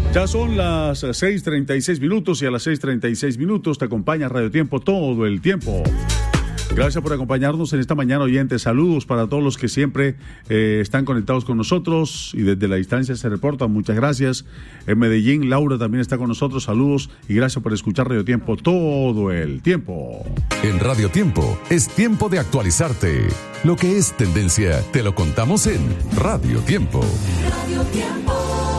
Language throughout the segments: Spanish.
Ya son las 6:36 minutos y a las 6:36 minutos te acompaña Radio Tiempo todo el tiempo. Gracias por acompañarnos en esta mañana, oyentes. Saludos para todos los que siempre están conectados con nosotros y desde la distancia se reportan. Muchas gracias. En Medellín, Laura también está con nosotros. Saludos y gracias por escuchar Radio Tiempo todo el tiempo. En Radio Tiempo es tiempo de actualizarte. Lo que es tendencia te lo contamos en Radio Tiempo. Radio Tiempo.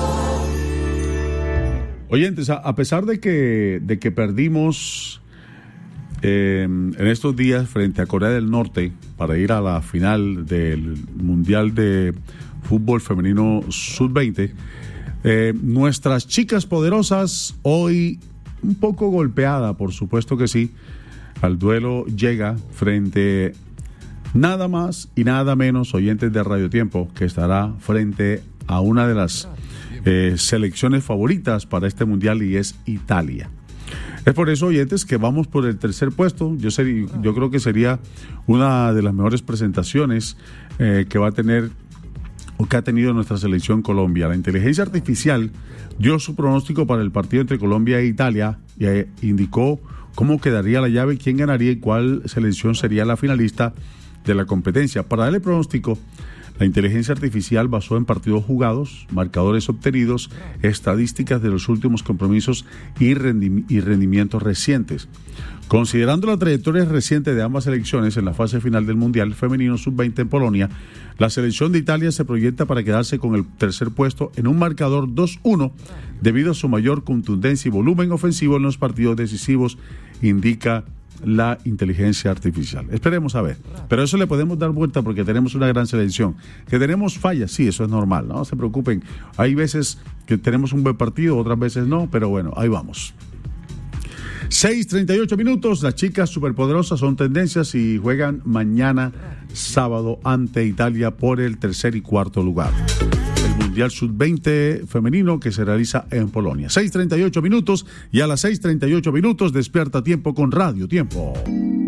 Oyentes, a pesar de que perdimos en estos días frente a Corea del Norte para ir a la final del Mundial de Fútbol Femenino Sub-20, nuestras chicas poderosas hoy un poco golpeada, por supuesto que sí, al duelo llega frente nada más y nada menos, oyentes de Radio Tiempo, que estará frente a una de las selecciones favoritas para este mundial y es Italia. Es por eso, oyentes, que vamos por el tercer puesto. Yo creo que sería una de las mejores presentaciones que va a tener o que ha tenido nuestra selección Colombia. La inteligencia artificial dio su pronóstico para el partido entre Colombia e Italia y indicó cómo quedaría la llave, quién ganaría y cuál selección sería la finalista de la competencia. Para darle pronóstico, la inteligencia artificial basó en partidos jugados, marcadores obtenidos, estadísticas de los últimos compromisos y rendimientos recientes. Considerando la trayectoria reciente de ambas selecciones en la fase final del Mundial Femenino Sub-20 en Polonia, la selección de Italia se proyecta para quedarse con el tercer puesto en un marcador 2-1 debido a su mayor contundencia y volumen ofensivo en los partidos decisivos, indica la inteligencia artificial. Esperemos a ver, pero eso le podemos dar vuelta porque tenemos una gran selección. Que tenemos fallas, sí, eso es normal, no se preocupen. Hay veces que tenemos un buen partido, otras veces no, pero bueno, ahí vamos. 6:38 minutos, las chicas superpoderosas son tendencias y juegan mañana sábado ante Italia por el tercer y cuarto lugar. Mundial Sub-20 femenino que se realiza en Polonia. 6:38 minutos y a las 6:38 minutos despierta Tiempo con Radio Tiempo.